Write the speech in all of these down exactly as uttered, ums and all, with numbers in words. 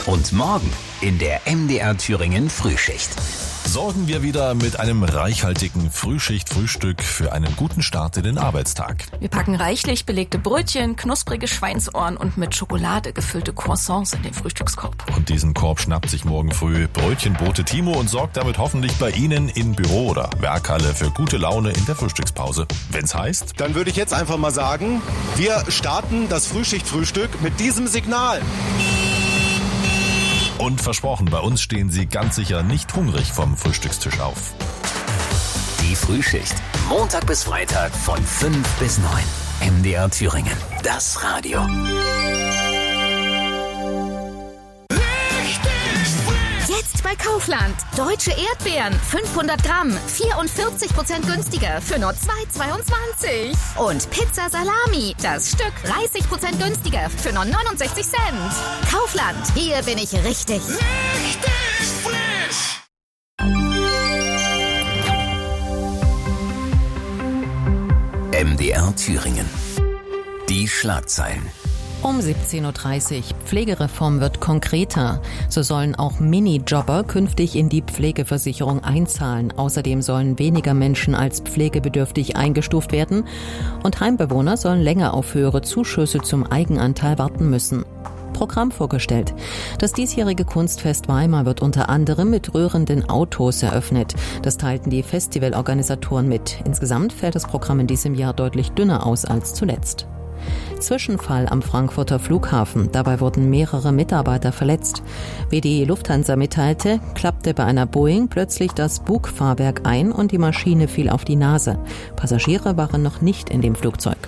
Und morgen in der M D R Thüringen Frühschicht. Sorgen wir wieder mit einem reichhaltigen Frühschicht-Frühstück für einen guten Start in den Arbeitstag. Wir packen reichlich belegte Brötchen, knusprige Schweinsohren und mit Schokolade gefüllte Croissants in den Frühstückskorb. Und diesen Korb schnappt sich morgen früh Brötchenbote Timo und sorgt damit hoffentlich bei Ihnen in Büro oder Werkhalle für gute Laune in der Frühstückspause. Wenn's heißt... Dann würde ich jetzt einfach mal sagen, wir starten das Frühschicht-Frühstück mit diesem Signal. Und versprochen, bei uns stehen Sie ganz sicher nicht hungrig vom Frühstückstisch auf. Die Frühschicht. Montag bis Freitag von fünf bis neun. M D R Thüringen. Das Radio. Jetzt bei Kaufland. Deutsche Erdbeeren. fünfhundert Gramm. vierundvierzig Prozent günstiger für nur zwei Euro zweiundzwanzig. Und Pizza Salami. Das Stück dreißig Prozent günstiger für nur neunundsechzig Cent. Kaufland. Hier bin ich richtig. Richtig frisch. M D R Thüringen. Die Schlagzeilen. Um siebzehn Uhr dreißig. Pflegereform wird konkreter. So sollen auch Minijobber künftig in die Pflegeversicherung einzahlen. Außerdem sollen weniger Menschen als pflegebedürftig eingestuft werden. Und Heimbewohner sollen länger auf höhere Zuschüsse zum Eigenanteil warten müssen. Programm vorgestellt. Das diesjährige Kunstfest Weimar wird unter anderem mit rührenden Autos eröffnet. Das teilten die Festivalorganisatoren mit. Insgesamt fällt das Programm in diesem Jahr deutlich dünner aus als zuletzt. Zwischenfall am Frankfurter Flughafen. Dabei wurden mehrere Mitarbeiter verletzt. Wie die Lufthansa mitteilte, klappte bei einer Boeing plötzlich das Bugfahrwerk ein und die Maschine fiel auf die Nase. Passagiere waren noch nicht in dem Flugzeug.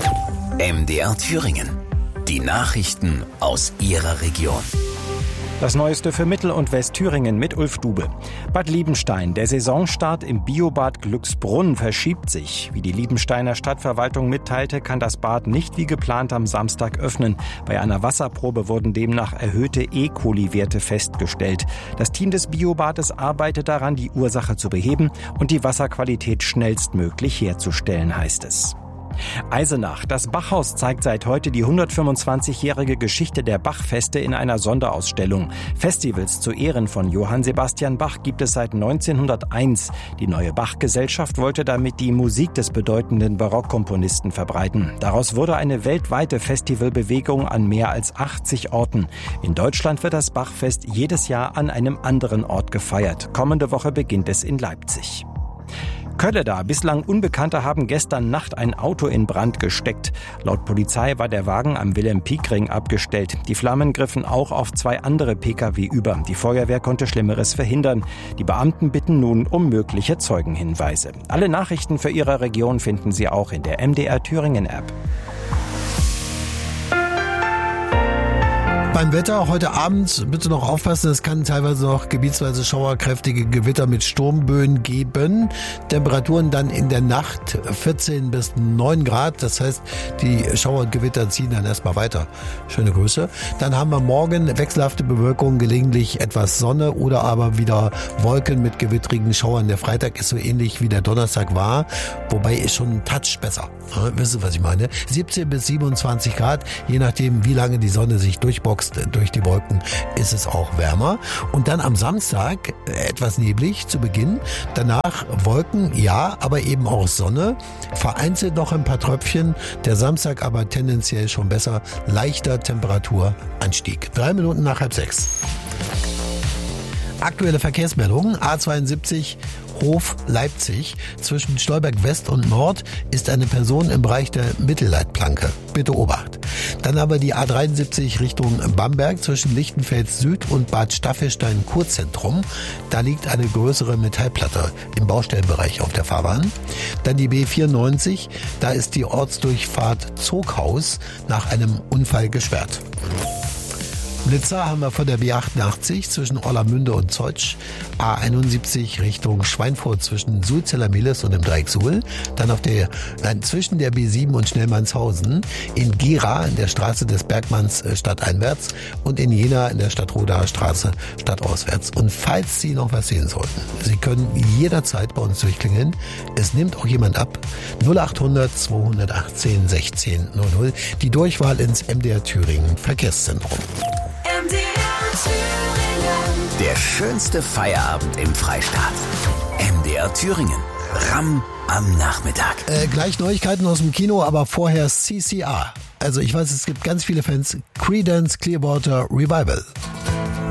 M D R Thüringen. Die Nachrichten aus Ihrer Region. Das Neueste für Mittel- und Westthüringen mit Ulf Dube. Bad Liebenstein. Der Saisonstart im Biobad Glücksbrunn verschiebt sich. Wie die Liebensteiner Stadtverwaltung mitteilte, kann das Bad nicht wie geplant am Samstag öffnen. Bei einer Wasserprobe wurden demnach erhöhte E. coli-Werte festgestellt. Das Team des Biobades arbeitet daran, die Ursache zu beheben und die Wasserqualität schnellstmöglich herzustellen, heißt es. Eisenach. Das Bachhaus zeigt seit heute die hundertfünfundzwanzigjährige Geschichte der Bachfeste in einer Sonderausstellung. Festivals zu Ehren von Johann Sebastian Bach gibt es seit neunzehnhunderteins. Die neue Bach-Gesellschaft wollte damit die Musik des bedeutenden Barockkomponisten verbreiten. Daraus wurde eine weltweite Festivalbewegung an mehr als achtzig Orten. In Deutschland wird das Bachfest jedes Jahr an einem anderen Ort gefeiert. Kommende Woche beginnt es in Leipzig. Kölleda. Bislang Unbekannte haben gestern Nacht ein Auto in Brand gesteckt. Laut Polizei war der Wagen am Wilhelm-Pieck-Ring abgestellt. Die Flammen griffen auch auf zwei andere Pkw über. Die Feuerwehr konnte Schlimmeres verhindern. Die Beamten bitten nun um mögliche Zeugenhinweise. Alle Nachrichten für Ihre Region finden Sie auch in der M D R Thüringen App. Beim Wetter heute Abend bitte noch aufpassen, es kann teilweise noch gebietsweise schauerkräftige Gewitter mit Sturmböen geben. Temperaturen dann in der Nacht vierzehn bis neun Grad, das heißt, die Schauer und Gewitter ziehen dann erstmal weiter. Schöne Grüße. Dann haben wir morgen wechselhafte Bewölkung, gelegentlich etwas Sonne oder aber wieder Wolken mit gewittrigen Schauern. Der Freitag ist so ähnlich wie der Donnerstag war, wobei ist schon ein Touch besser. Ja, wisst ihr, was ich meine? siebzehn bis siebenundzwanzig Grad, je nachdem, wie lange die Sonne sich durchboxt durch die Wolken, ist es auch wärmer. Und dann am Samstag etwas neblig zu Beginn. Danach Wolken, ja, aber eben auch Sonne. Vereinzelt noch ein paar Tröpfchen. Der Samstag aber tendenziell schon besser. Leichter Temperaturanstieg. Drei Minuten nach halb sechs. Aktuelle Verkehrsmeldungen. A zweiundsiebzig Hof Leipzig. Zwischen Stolberg West und Nord ist eine Person im Bereich der Mittelleitplanke. Bitte Obacht. Dann aber die A dreiundsiebzig Richtung Bamberg zwischen Lichtenfels Süd und Bad Staffelstein Kurzentrum. Da liegt eine größere Metallplatte im Baustellenbereich auf der Fahrbahn. Dann die B vierundneunzig. Da ist die Ortsdurchfahrt Zoghaus nach einem Unfall gesperrt. Blitzer haben wir von der B achtundachtzig zwischen Orlamünde und Zotsch, A einundsiebzig Richtung Schweinfurt zwischen Sulzeller-Mehlis und dem Dreieck Suhl, dann auf der, nein, zwischen der B sieben und Schnellmannshausen, in Gera in der Straße des Bergmanns stadteinwärts und in Jena in der Stadtrodaer Straße stadtauswärts. Und falls Sie noch was sehen sollten, Sie können jederzeit bei uns durchklingeln. Es nimmt auch jemand ab. null achthundert zweihundertachtzehn sechzehn null null, die Durchwahl ins M D R Thüringen Verkehrszentrum. M D R Der schönste Feierabend im Freistaat. M D R Thüringen. Ram am Nachmittag. Äh, gleich Neuigkeiten aus dem Kino, aber vorher C C R. Also ich weiß, es gibt ganz viele Fans. Creedence Clearwater Revival.